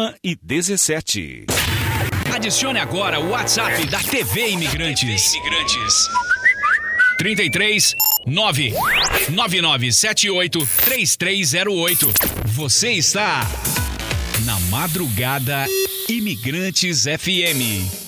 1h17. Adicione agora o WhatsApp da TV Imigrantes. 33 99978 3308. Você está na Madrugada Imigrantes FM.